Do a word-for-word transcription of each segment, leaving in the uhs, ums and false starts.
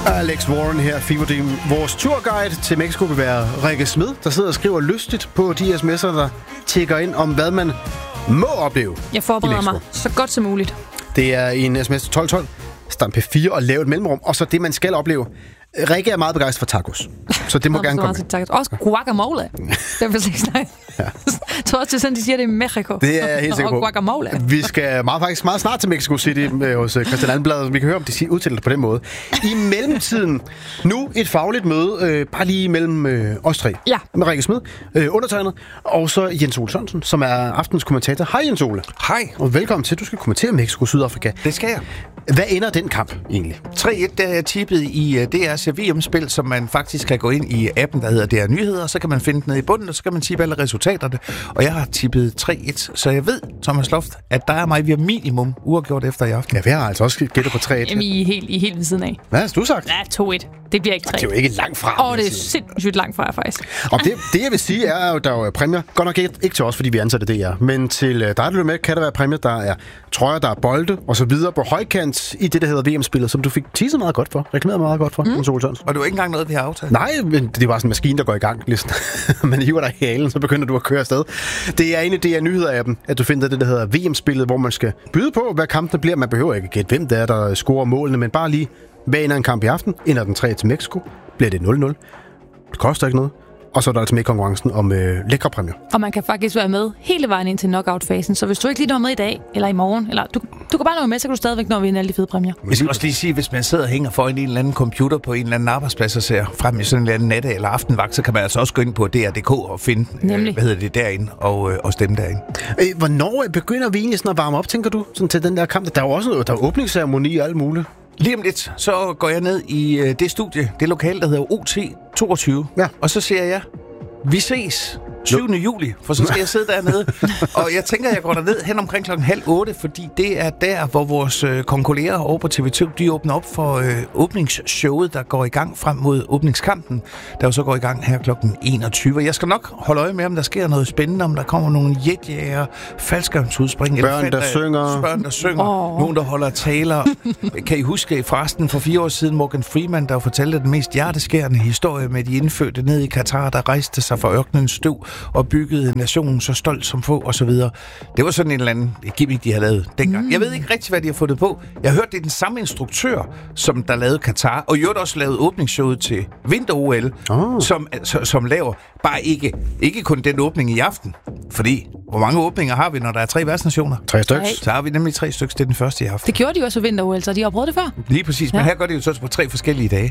Alex Warren her, Fever Dream. Vores turguide til Mexico vil være Rikke Smed, der sidder og skriver lystigt på de sms'er, der tjekker ind om, hvad man må opleve. Jeg forbereder mig så godt som muligt. Det er en sms til tolv tolv. Stamp P fire og lave et mellemrum. Og så det, man skal opleve. Rikke er meget begejstret for tacos, så det må gerne komme. Også guacamole. Det er faktisk ikke ja. Jeg tror også, det er sådan, de siger det i Mexico. Det er jeg helt sikker på. Guacamole. Vi skal meget, faktisk meget snart til Mexico City hos Christian Andenblad. Vi kan høre, om de udtaler det på den måde. I mellemtiden, nu et fagligt møde, øh, bare lige mellem øh, os tre. Ja. Med Rikke Smed, øh, undertegnet, og så Jens Ole Sørensen, som er aftens kommentator. Hej Jens Ole. Hej. Og velkommen til, du skal kommentere Mexico-Sydafrika. Det skal jeg. Hvad ender den kamp egentlig? tre et, der er tippet i uh, D R's V M-spil, som man faktisk kan gå ind i appen, der hedder D R Nyheder, og så kan man finde den nede i bunden, og så kan man tippe alle resultaterne. Og jeg har tippet tre et, så jeg ved, Thomas Loft, at der er mig, vi har minimum uafgjort efter i aften. Ja, vi har altså også gættet på tre et. Jamen, I er helt, I er helt ved siden af. Hvad har du sagt? Ja, to et. Det bliver ikke tre. Det er jo ikke langt fra. Åh, oh, det er sindssygt langt fra, faktisk. Og det, det, jeg vil sige, er jo, der er jo præmier. Godt nok ikke, ikke til os, fordi vi ansatte det, ja. Men til dig, der lytter med, kan der være præmier. Der er trøjer, der er bolde og så videre på højkant i det, der hedder V M-spillet, som du fik teaset meget godt for. Reklameret meget godt for. Mm. Og det var ikke engang noget, vi har aftalt? Nej, men det var sådan en maskine, der går i gang. Ligesom. Man hiver dig i halen, så begynder du at køre afsted. Det er en af de her nyheder-appen, at du finder det, der hedder V M-spillet, hvor man skal byde på, hvad kampene bliver. Man behøver ikke gætte, hvem det er, der scorer målene, men bare lige, hvad ender en kamp i aften? Ender den tre til Mexico? Bliver det nul nul? Det koster ikke noget. Og så er der altså med konkurrencen om øh, lækre præmier. Og man kan faktisk være med hele vejen ind til knockout-fasen. Så hvis du ikke lige når med i dag, eller i morgen, eller du, du kan bare nå med, så kan du stadigvæk nå vinde alle de fede præmier. Jeg skal også lige sige, hvis man sidder og hænger foran en eller anden computer på en eller anden arbejdsplads og ser frem i sådan en eller anden natte- eller aftenvagt, så kan man altså også gå ind på D R punktum D K og finde, øh, hvad hedder det, derinde, og, øh, og stemme derinde. Øh, hvornår begynder vi egentlig sådan at varme op, tænker du, sådan til den der kamp? Der er jo også noget, der er åbningsceremoni og alt muligt. Lige om lidt, så går jeg ned i øh, det studie, det lokale, der hedder O T toogtyve, ja. Og så siger jeg, vi ses syvende juli, for så skal jeg sidde dernede. Og jeg tænker, jeg går derned hen omkring klokken halv otte, fordi det er der, hvor vores øh, konkurrerer over på T V to, de åbner op for øh, åbningsshowet, der går i gang frem mod åbningskampen, der jo så går i gang her klokken enogtyve. Jeg skal nok holde øje med, om der sker noget spændende, om der kommer nogle jetjæger, faldskærmsudspring, børn, der synger, børn, der synger, oh. nogen, der holder taler. Kan I huske forresten for fire år siden, Morgan Freeman, der fortalte den mest hjerteskærende historie med de indfødte ned i Katar, der rejste sig fra ørkenens støv og byggede nationen så stolt som få, og så videre. Det var sådan en eller anden gimmick, de havde lavet dengang. Mm. Jeg ved ikke rigtig, hvad de har fundet på. Jeg har hørt, det er den samme instruktør, som der lavede Katar, og jo også lavede åbningsshowet til vinter-O L, oh. som, som laver bare ikke, ikke kun den åbning i aften. Fordi, hvor mange åbninger har vi, når der er tre værtsnationer? Tre stykker. Så har vi nemlig tre stykker, det er den første i aften. Det gjorde de også ved vinter-O L, så de har prøvet det før. Lige præcis, ja. Men her gør de jo så på tre forskellige dage.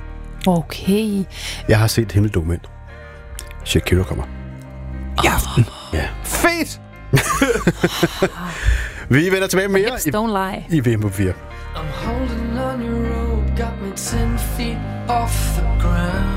Okay. Jeg har set himmeldokument. Shakira kommer. I aften. Ja. Fedt! Vi vender tilbage med mere Hips don't lie. i V M fire. I'm holding on your rope, got me ten feet off the ground.